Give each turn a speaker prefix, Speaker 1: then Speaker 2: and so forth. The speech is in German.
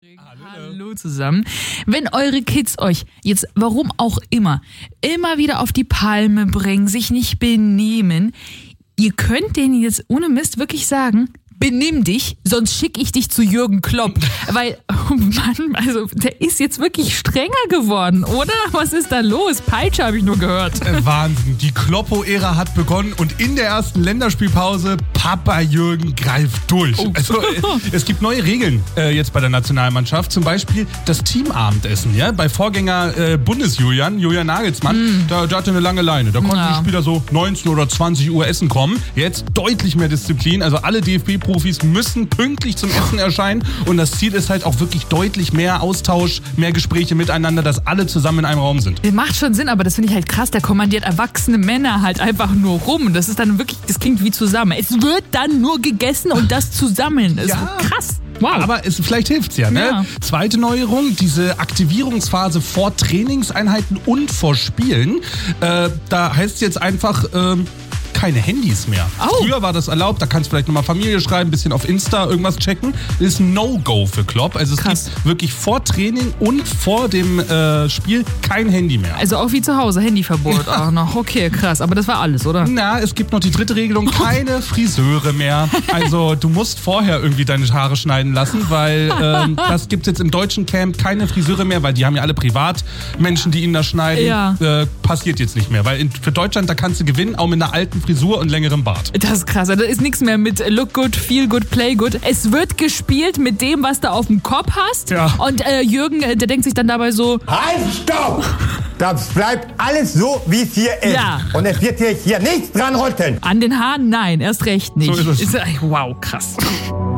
Speaker 1: Hallo zusammen. Wenn eure Kids euch jetzt, warum auch immer wieder auf die Palme bringen, sich nicht benehmen, ihr könnt denen jetzt ohne Mist wirklich sagen, benimm dich, sonst schicke ich dich zu Jürgen Klopp. Weil, oh Mann, also der ist jetzt wirklich strenger geworden, oder? Was ist da los? Peitsche habe ich nur gehört.
Speaker 2: Wahnsinn, die Kloppo-Ära hat begonnen und in der ersten Länderspielpause, Papa Jürgen greift durch.
Speaker 1: Oh.
Speaker 2: Also, es gibt neue Regeln jetzt bei der Nationalmannschaft, zum Beispiel das Teamabendessen. Ja? Bei Vorgänger Julian Nagelsmann, der hatte eine lange Leine. Da konnten die Spieler so 19 oder 20 Uhr essen kommen. Jetzt deutlich mehr Disziplin, also alle DFB-Profis müssen pünktlich zum Essen erscheinen und das Ziel ist halt auch wirklich deutlich mehr Austausch, mehr Gespräche miteinander, dass alle zusammen in einem Raum sind.
Speaker 1: Macht schon Sinn, aber das finde ich halt krass, der kommandiert erwachsene Männer halt einfach nur rum. Das ist dann wirklich, das klingt wie zusammen. Es wird dann nur gegessen und das zusammen. Das ist krass. Wow.
Speaker 2: Aber vielleicht hilft's ja, ne?
Speaker 1: Ja.
Speaker 2: Zweite Neuerung, diese Aktivierungsphase vor Trainingseinheiten und vor Spielen. Da heißt es jetzt einfach, keine Handys mehr.
Speaker 1: Oh.
Speaker 2: Früher war das erlaubt, da kannst du vielleicht nochmal Familie schreiben, ein bisschen auf Insta irgendwas checken. Das ist ein No-Go für Klopp. Also es gibt wirklich vor Training und vor dem Spiel kein Handy mehr.
Speaker 1: Also auch wie zu Hause, Handyverbot auch noch. Okay, krass. Aber das war alles, oder?
Speaker 2: Na, es gibt noch die dritte Regelung, keine Friseure mehr. Also du musst vorher irgendwie deine Haare schneiden lassen, weil das gibt's jetzt im deutschen Camp, keine Friseure mehr, weil die haben ja alle Privatmenschen, die ihnen das schneiden.
Speaker 1: Ja.
Speaker 2: Passiert jetzt nicht mehr, weil für Deutschland, da kannst du gewinnen, auch mit einer alten Frisur und längerem Bart.
Speaker 1: Das ist krass. Da ist nichts mehr mit Look good, feel good, play good. Es wird gespielt mit dem, was du auf dem Kopf hast.
Speaker 2: Ja.
Speaker 1: Und Jürgen, der denkt sich dann dabei so,
Speaker 3: Halt, stopp! Das bleibt alles so, wie es hier ist.
Speaker 1: Ja.
Speaker 3: Und es wird hier nichts dran rütteln.
Speaker 1: an den Haaren, nein, erst recht nicht.
Speaker 2: So ist es.
Speaker 1: Wow, krass.